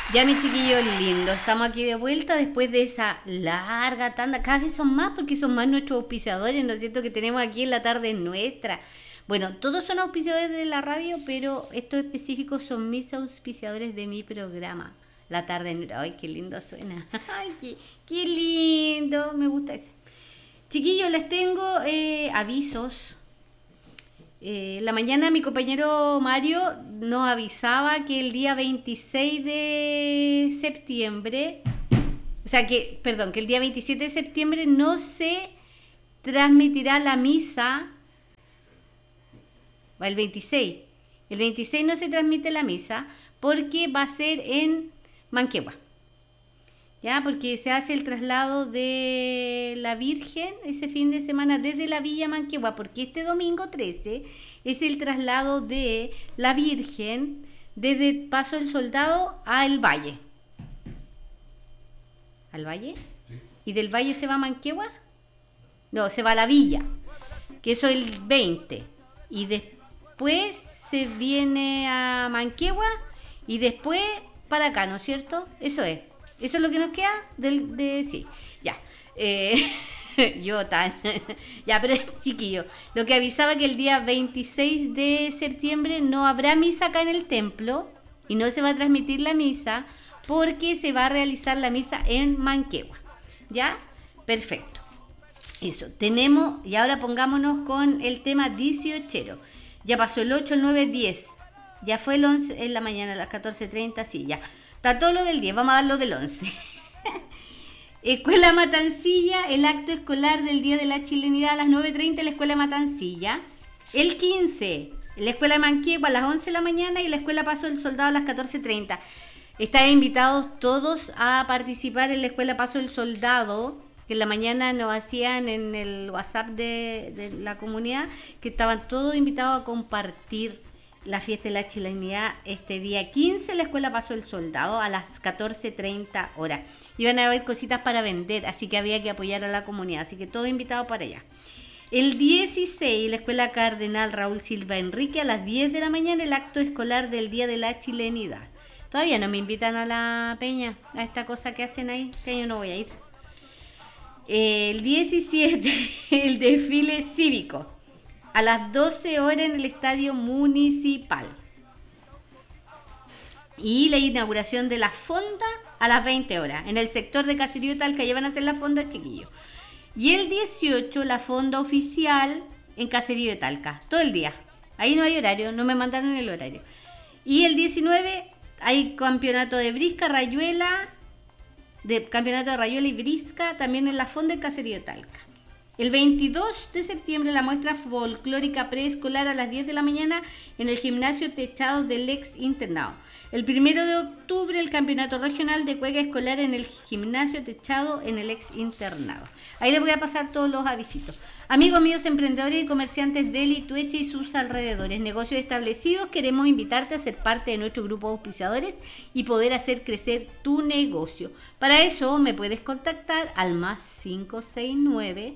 Ya, mis chiquillos lindos, estamos aquí de vuelta después de esa larga tanda. Cada vez son más porque son más nuestros auspiciadores, ¿no es cierto? Que tenemos aquí en la tarde nuestra. Bueno, todos son auspiciadores de la radio, pero estos específicos son mis auspiciadores de mi programa. La tarde nuestra. Ay, qué lindo suena. Ay, qué lindo. Me gusta ese. Chiquillos, les tengo avisos. La mañana mi compañero Mario nos avisaba que el día 26 de septiembre, que el día 27 de septiembre no se transmitirá la misa. El 26 no se transmite la misa porque va a ser en Manquehue. Ya, porque se hace el traslado de la Virgen ese fin de semana desde la Villa Manquehue, porque este domingo 13 es el traslado de la Virgen desde Paso del Soldado al Valle. ¿Al Valle? Sí. ¿Y del Valle se va a Manquehue? No, se va a la Villa, que eso es el 20. Y después se viene a Manquehue y después para acá, ¿no es cierto? Eso es lo que nos queda sí, ya. Ya, pero chiquillo, lo que avisaba que el día 26 de septiembre no habrá misa acá en el templo y no se va a transmitir la misa porque se va a realizar la misa en Manquehue. ¿Ya? Perfecto. Eso, tenemos, y ahora pongámonos con el tema 18. Ya pasó el 8, el 9, 10. Ya fue el 11 en la mañana a las 14:30, sí, ya. Está todo lo del 10, vamos a dar lo del 11. Escuela Matancilla, el acto escolar del Día de la Chilenidad a las 9:30 en la Escuela Matancilla. El 15, en la Escuela de Manquehue a las 11 de la mañana y la Escuela Paso del Soldado a las 14:30. Están invitados todos a participar en la Escuela Paso del Soldado, que en la mañana nos hacían en el WhatsApp de la comunidad, que estaban todos invitados a compartir la fiesta de la chilenidad este día 15 en la Escuela Paso del Soldado a las 14:30 horas. Iban a haber cositas para vender, así que había que apoyar a la comunidad, así que todo invitado para allá. El 16, la Escuela Cardenal Raúl Silva Enrique a las 10 de la mañana, el acto escolar del Día de la Chilenidad. Todavía no me invitan a la peña, a esta cosa que hacen ahí, que yo no voy a ir. El 17, el desfile cívico a las 12 horas en el Estadio Municipal. Y la inauguración de la fonda a las 20 horas. En el sector de Caserío de Talca ya van a hacer la fonda, chiquillos. Y el 18, la fonda oficial en Caserío de Talca. Todo el día. Ahí no hay horario, no me mandaron el horario. Y el 19 hay campeonato de brisca, rayuela, campeonato de rayuela y brisca, también en la fonda en Caserío de Talca. El 22 de septiembre la muestra folclórica preescolar a las 10 de la mañana en el gimnasio techado del ex internado. El 1 de octubre el campeonato regional de cueca escolar en el gimnasio techado en el ex internado. Ahí les voy a pasar todos los avisitos. Amigos míos, emprendedores y comerciantes de Litueche y sus alrededores, negocios establecidos, queremos invitarte a ser parte de nuestro grupo de auspiciadores y poder hacer crecer tu negocio. Para eso me puedes contactar al más 569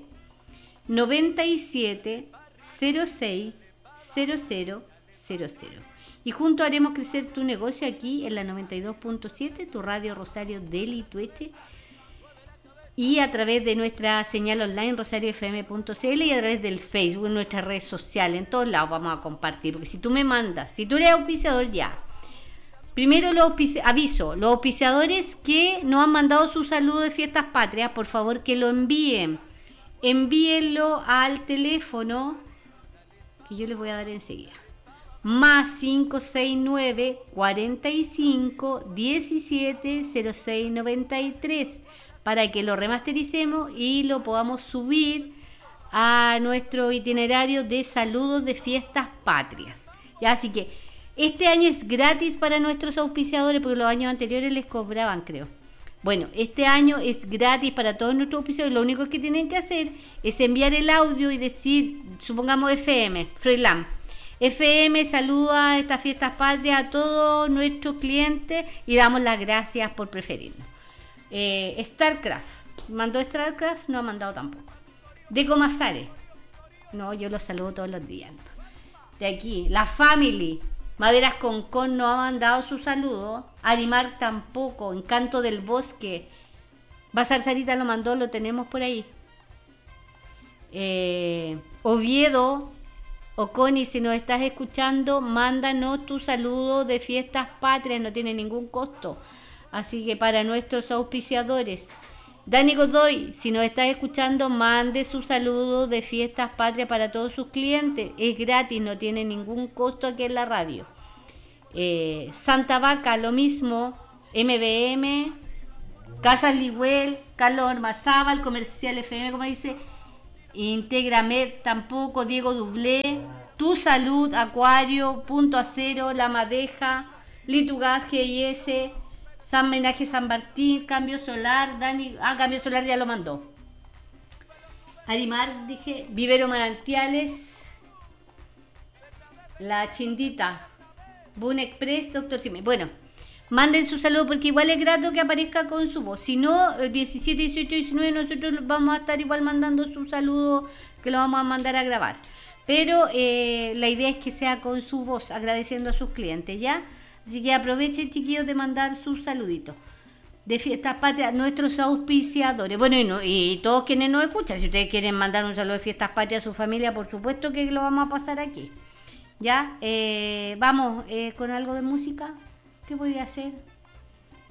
97 06 00 00. Y juntos haremos crecer tu negocio aquí en la 92.7, tu radio Rosario de Litueche, y a través de nuestra señal online rosariofm.cl y a través del Facebook, en nuestras redes sociales, en todos lados vamos a compartir, porque si tú me mandas, si tú eres auspiciador ya, primero los auspiciadores que nos han mandado su saludo de fiestas patrias, por favor que lo envíenlo al teléfono que yo les voy a dar enseguida. Más 569 45 17 06 93 para que lo remastericemos y lo podamos subir a nuestro itinerario de saludos de fiestas patrias. Ya, así que este año es gratis para nuestros auspiciadores porque los años anteriores les cobraban, creo. Bueno, este año es gratis para todos nuestros auspiciadores. Lo único que tienen que hacer es enviar el audio y decir, supongamos FM, Freilam. FM saluda a estas fiestas patrias a todos nuestros clientes y damos las gracias por preferirnos. Starcraft, ¿mandó Starcraft? No ha mandado tampoco. Deco Mazares, no, yo los saludo todos los días. De aquí, la Family, Maderas Concón no ha mandado su saludo. Arimar tampoco. Encanto del Bosque. Bazar Sarita lo mandó, lo tenemos por ahí. Oviedo, Oconi, si nos estás escuchando, mándanos tu saludo de Fiestas Patrias, no tiene ningún costo. Así que para nuestros auspiciadores. Dani Godoy, si nos estás escuchando, mande su saludo de Fiestas Patrias para todos sus clientes. Es gratis, no tiene ningún costo aquí en la radio. Santa Vaca, lo mismo. MBM, Casas Ligüel, Carlos Ormazábal, Comercial FM, como dice. Integramed tampoco, Diego Dublé. Tu Salud, Acuario, Punto Acero, La Madeja, Litugaz, GIS. San Menaje San Martín, Cambio Solar, Dani, Cambio Solar ya lo mandó. Arimar, dije, Vivero Manantiales, La Chindita, Boon Express, Doctor Sime. Bueno, manden su saludo porque igual es grato que aparezca con su voz. Si no, 17, 18, 19 nosotros vamos a estar igual mandando su saludo que lo vamos a mandar a grabar. Pero la idea es que sea con su voz, agradeciendo a sus clientes, ¿ya? Así que aprovechen, chiquillos, de mandar sus saluditos de Fiestas Patrias, nuestros auspiciadores. Bueno, y todos quienes nos escuchan, si ustedes quieren mandar un saludo de Fiestas Patrias a su familia, por supuesto que lo vamos a pasar aquí. ¿Ya? Vamos con algo de música. ¿Qué podría hacer?